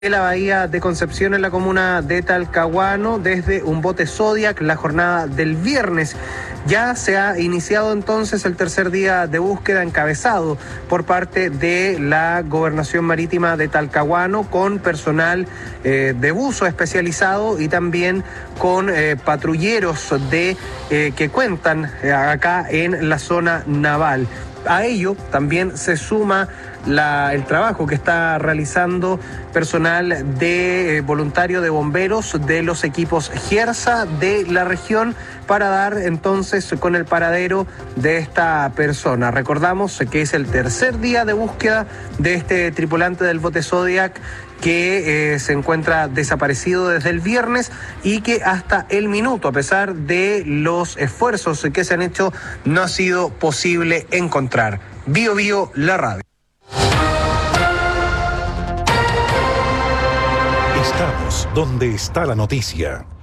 de la bahía de Concepción en la comuna de Talcahuano desde un bote Zodiac la jornada del viernes. Ya se ha iniciado entonces el tercer día de búsqueda encabezado por parte de la Gobernación Marítima de Talcahuano con personal de buzo especializado y también con patrulleros que cuentan acá en la zona naval. A ello también se suma el trabajo que está realizando personal de voluntario de bomberos de los equipos GERSA de la región para dar entonces con el paradero de esta persona. Recordamos que es el tercer día de búsqueda de este tripulante del bote Zodiac que se encuentra desaparecido desde el viernes y que hasta el minuto, a pesar de los esfuerzos que se han hecho, no ha sido posible encontrar. Bio Bio, la radio. Estamos donde está la noticia.